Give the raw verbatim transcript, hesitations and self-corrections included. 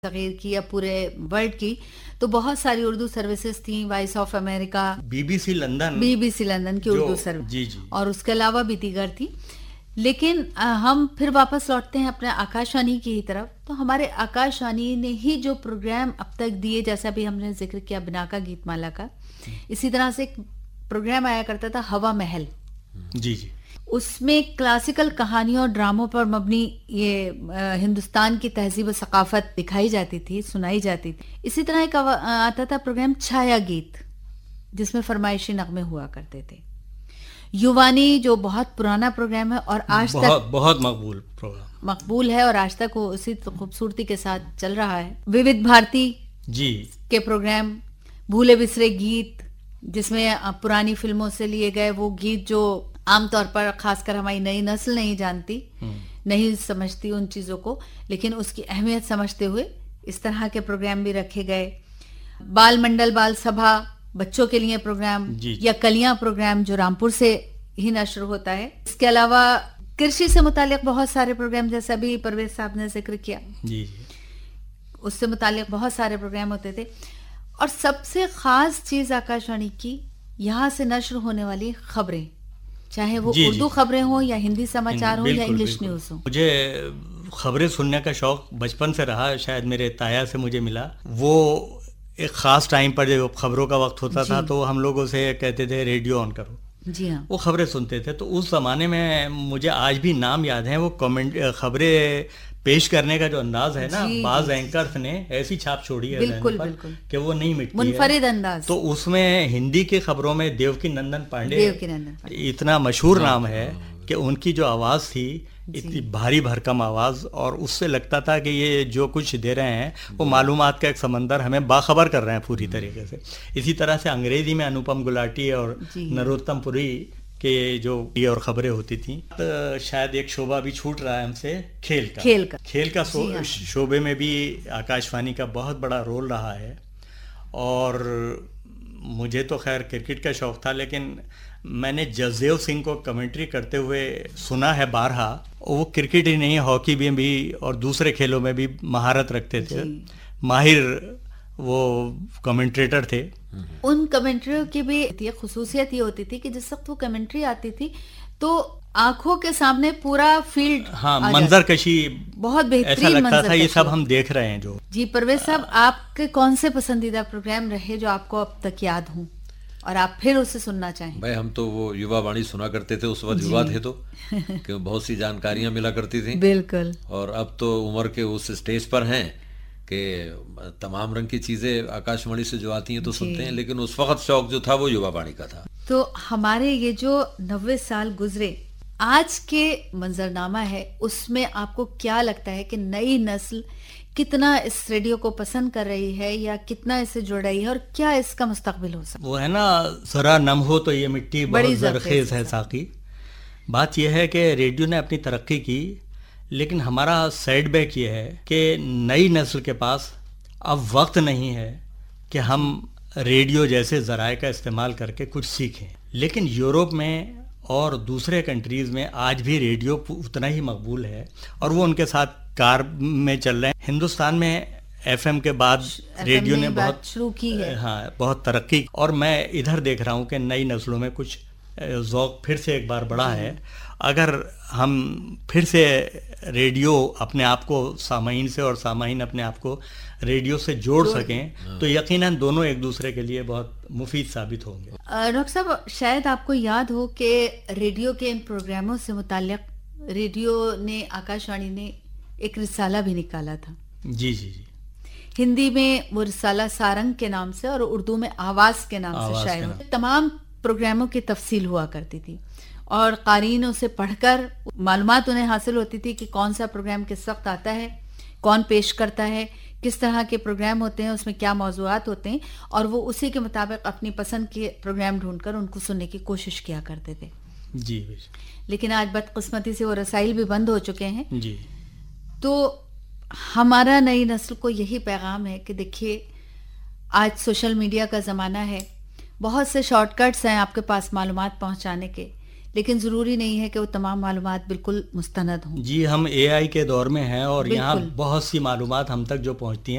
صغیر کی یا پورے ورلڈ کی، تو بہت ساری اردو سروسز تھیں، voice of America, be B C London be B C London کی اردو سروس، جی جی اور اس کے علاوہ بھی دیگر تھی. لیکن ہم پھر واپس لوٹتے ہیں اپنے آکاشوانی کی ہی طرف. تو ہمارے آکاشوانی نے ہی جو پروگرام اب تک دیے، جیسا بھی ہم نے ذکر کیا بنا کا گیت مالا کا، اسی طرح سے ایک پروگرام آیا کرتا تھا ہوا محل. جی جی اس میں کلاسیکل کہانیوں اور ڈراموں پر مبنی یہ ہندوستان کی تہذیب و ثقافت دکھائی جاتی تھی، سنائی جاتی تھی. اسی طرح ایک آتا تھا پروگرام چھایا گیت، جس میں فرمائشی نغمے ہوا کرتے تھے. یووانی جو بہت پرانا پروگرام ہے اور آج بہت تک بہت مقبول پروگرام مقبول ہے اور آج تک وہ اسی خوبصورتی کے ساتھ چل رہا ہے. وودھ بھارتی جی کے پروگرام، بھولے بسرے گیت، جس میں پرانی فلموں سے لیے گئے وہ گیت جو عام طور پر خاص کر ہماری نئی نسل نہیں جانتی، نہیں سمجھتی ان چیزوں کو، لیکن اس کی اہمیت سمجھتے ہوئے اس طرح کے پروگرام بھی رکھے گئے. بال منڈل بال سبھا بچوں کے لیے پروگرام، جی جی. یا کلیاں پروگرام جو رامپور سے ہی نشر ہوتا ہے. اس کے علاوہ کرشی سے متعلق بہت سارے پروگرام، جیسا بھی پرویز صاحب نے ذکر کیا، جی جی اس سے متعلق بہت سارے پروگرام ہوتے تھے. اور سب سے خاص چیز آکاشوانی کی یہاں سے نشر ہونے والی خبریں، چاہے وہ جی اردو جی. خبریں ہوں یا ہندی سماچار ہوں یا بالکل، انگلش بالکل. نیوز ہوں. مجھے خبریں سننے کا شوق بچپن سے رہا، شاید میرے تایا سے مجھے ملا. وہ ایک خاص ٹائم پر جب خبروں کا وقت ہوتا تھا تو ہم لوگوں سے کہتے تھے ریڈیو آن کرو. جی ہاں، وہ خبریں سنتے تھے. تو اس زمانے میں مجھے آج بھی نام یاد ہیں. وہ کمنٹ خبریں پیش کرنے کا جو انداز ہے نا، بعض اینکرز نے ایسی چھاپ چھوڑی ہے بالکل ذہن پر بالکل کہ وہ نہیں مٹتی ہے. منفرد انداز. تو اس میں ہندی کی خبروں میں دیوکی نندن پانڈے دیوکی نندن پانڈے اتنا مشہور نام ہے کہ ان کی جو آواز تھی اتنی بھاری بھرکم آواز، اور اس سے لگتا تھا کہ یہ جو کچھ دے رہے ہیں وہ معلومات کا ایک سمندر ہمیں باخبر کر رہے ہیں پوری طریقے سے. اسی طرح سے انگریزی میں انوپم گلاٹی اور نروتم پوری کے جو یہ اور خبریں ہوتی تھیں. شاید ایک شعبہ بھی چھوٹ رہا ہے ہم سے، کھیل کا کھیل کا کھیل کا شعبے میں بھی آکاشوانی کا بہت بڑا رول رہا ہے. اور مجھے تو خیر کرکٹ کا شوق تھا، لیکن میں نے جسدیو سنگھ کو کمنٹری کرتے ہوئے سنا ہے بارہا. وہ کرکٹ ہی نہیں، ہاکی میں بھی اور دوسرے کھیلوں میں بھی مہارت رکھتے تھے، ماہر وہ کمنٹریٹر تھے. ان کمنٹریوں کی بھی ایک خصوصیت یہ ہوتی تھی کہ جس وقت وہ کمنٹری آتی تھی تو آنکھوں کے سامنے پورا فیلڈ، ہاں منظر کشی بہت بہترین، ایسا لگتا تھا یہ سب ہم دیکھ رہے ہیں. جو جی پرویز صاحب، آپ کے کون سے پسندیدہ پروگرام رہے جو آپ کو اب تک یاد ہوں اور آپ پھر اسے سننا چاہیں؟ بھائی ہم تو وہ یووا وانی سنا کرتے تھے، اس وقت یووا تھے تو کہ بہت سی جانکاریاں ملا کرتی تھیں. بالکل. اور اب تو عمر کے اس اسٹیج پر ہیں کہ تمام رنگ کی چیزیں آکاشوانی سے جو آتی ہیں تو سنتے ہیں، لیکن اس وقت شوق جو تھا وہ یووا وانی کا تھا. تو ہمارے یہ جو نوے سال گزرے، آج کے منظرنامہ ہے، اس میں آپ کو کیا لگتا ہے کہ نئی نسل کتنا اس ریڈیو کو پسند کر رہی ہے یا کتنا اسے جڑ رہی ہے، اور کیا اس کا مستقبل ہو سکتا؟ وہ ہے نا، ذرا نم ہو تو یہ مٹی بہت زرخیز ہے ساقی. بات یہ ہے کہ ریڈیو نے اپنی ترقی کی، لیکن ہمارا سائڈ بیک یہ ہے کہ نئی نسل کے پاس اب وقت نہیں ہے کہ ہم ریڈیو جیسے ذرائع کا استعمال کر کے کچھ سیکھیں. لیکن یورپ میں اور دوسرے کنٹریز میں آج بھی ریڈیو اتنا ہی مقبول ہے، اور وہ ان کے ساتھ کار میں چل رہے ہیں. ہندوستان میں ایف ایم کے بعد ریڈیو نے بہت شروع کی ہے، ہاں بہت ترقی. اور میں ادھر دیکھ رہا ہوں کہ نئی نسلوں میں کچھ ذوق پھر سے ایک بار بڑھا ہے. اگر ہم پھر سے ریڈیو اپنے آپ کو سامعین سے اور سامعین اپنے آپ کو ریڈیو سے جوڑ سکیں تو یقیناً دونوں ایک دوسرے کے لیے بہت مفید ثابت ہوں گے. ڈاکٹر صاحب، شاید آپ کو یاد ہو کہ ریڈیو کے ان پروگراموں سے متعلق ریڈیو نے، آکاشوانی نے ایک رسالہ بھی نکالا تھا. جی جی جی ہندی میں وہ رسالہ سارنگ کے نام سے اور اردو میں آواز کے نام سے شائع ہوا. تمام پروگراموں کی تفصیل ہوا کرتی تھی اور قارئین اسے پڑھ کر معلومات انہیں حاصل ہوتی تھی کہ کون سا پروگرام کس وقت آتا ہے، کون پیش کرتا ہے، کس طرح کے پروگرام ہوتے ہیں، اس میں کیا موضوعات ہوتے ہیں، اور وہ اسی کے مطابق اپنی پسند کے پروگرام ڈھونڈ کر ان کو سننے کی کوشش کیا کرتے تھے. جی لیکن آج بدقسمتی سے وہ رسائل بھی بند ہو چکے ہیں. جی تو ہمارا نئی نسل کو یہی پیغام ہے کہ دیکھیے، آج سوشل میڈیا کا زمانہ ہے، بہت سے شارٹ کٹس ہیں آپ کے پاس معلومات پہنچانے کے، لیکن ضروری نہیں ہے کہ وہ تمام معلومات بالکل مستند ہوں. جی ہم اے آئی کے دور میں ہیں اور یہاں بہت سی معلومات ہم تک جو پہنچتی ہیں